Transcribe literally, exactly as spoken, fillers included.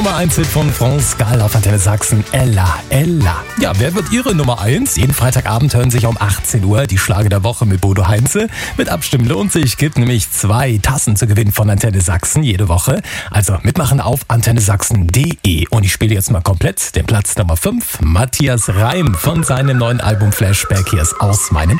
Nummer eins Hit von France Gall auf Antenne Sachsen, Ella, Ella. Ja, wer wird Ihre Nummer eins? Jeden Freitagabend hören sich um achtzehn Uhr die Schlager der Woche mit Bodo Heinze. Mit Abstimmen lohnt sich, gibt nämlich zwei Tassen zu gewinnen von Antenne Sachsen jede Woche. Also mitmachen auf antenne sachsen punkt de. Und ich spiele jetzt mal komplett den Platz Nummer fünf. Matthias Reim von seinem neuen Album Flashback. Hier ist Aus meinem